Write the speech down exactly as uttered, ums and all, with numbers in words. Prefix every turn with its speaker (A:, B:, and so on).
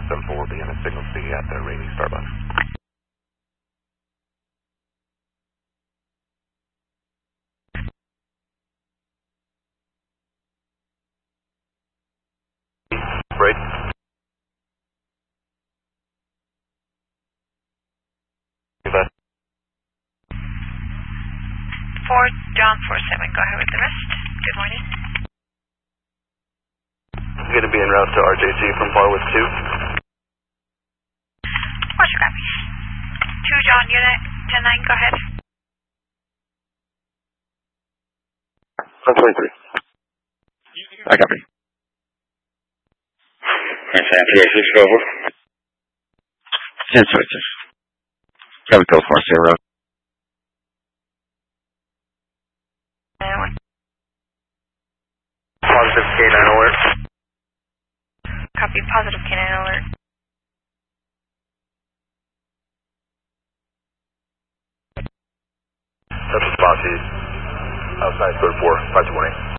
A: seven four will be in a signal C at the Rainy Starbucks. Right.
B: four John four seven, go ahead with the rest. Good morning.
A: I'm going to be en route to R J C from Farwood two.
B: Roger, copy. two John, unit ten nine, go ahead.
A: one twenty-three.
C: I copy. San Diego, over. ten switches. Copy code four zero.
A: Positive K nine alert.
B: Copy, positive K nine alert.
A: That's the spot, outside third four, five two one eight.